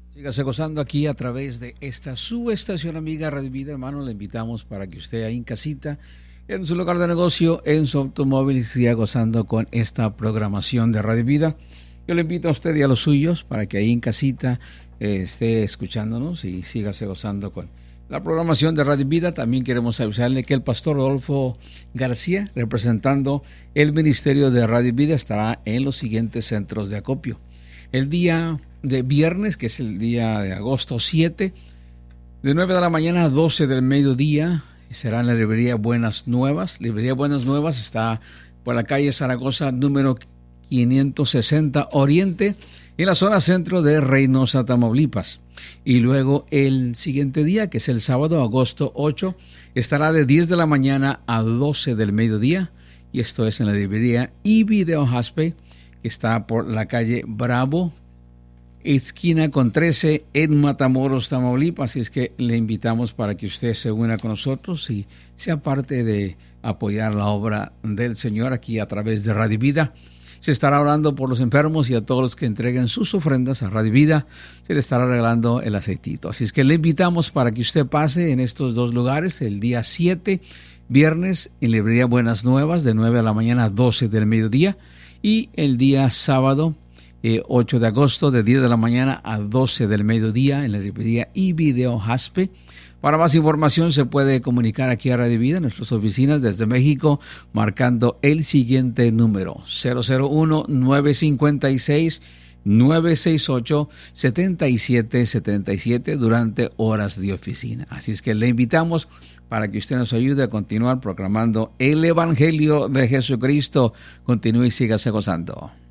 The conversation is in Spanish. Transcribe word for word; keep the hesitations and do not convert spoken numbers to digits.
Sígase gozando aquí a través de esta su estación amiga Radio Vida, hermano. Le invitamos para que usted ahí en casita, en su lugar de negocio, en su automóvil, siga gozando con esta programación de Radio Vida. Yo le invito a usted y a los suyos para que ahí en casita eh, esté escuchándonos y sígase gozando con la programación de Radio Vida. También queremos avisarle que el pastor Rodolfo García, representando el ministerio de Radio Vida, estará en los siguientes centros de acopio. El día de viernes, que es el día de agosto siete, de nueve de la mañana a doce del mediodía, será en la librería Buenas Nuevas. Librería Buenas Nuevas está por la calle Zaragoza, número quinientos sesenta Oriente, en la zona centro de Reynosa, Tamaulipas. Y luego el siguiente día, que es el sábado, agosto ocho, estará de diez de la mañana a doce del mediodía, y esto es en la librería y Video Jaspe, que está por la calle Bravo, esquina con trece, en Matamoros, Tamaulipas. Así es que le invitamos para que usted se una con nosotros y sea parte de apoyar la obra del Señor aquí a través de Radio Vida. Se estará orando por los enfermos y a todos los que entreguen sus ofrendas a Radio Vida. Se le estará regalando el aceitito. Así es que le invitamos para que usted pase en estos dos lugares el día siete, viernes, en librería Buenas Nuevas, de nueve de la mañana a doce del mediodía. Y el día sábado, eh, ocho de agosto, de diez de la mañana a doce del mediodía, en la librería y Video Jaspe. Para más información se puede comunicar aquí a Radio Vida, en nuestras oficinas desde México, marcando el siguiente número: cero cero uno, nueve cinco seis, nueve seis ocho, siete siete siete siete durante horas de oficina. Así es que le invitamos para que usted nos ayude a continuar proclamando el Evangelio de Jesucristo. Continúe y sígase gozando.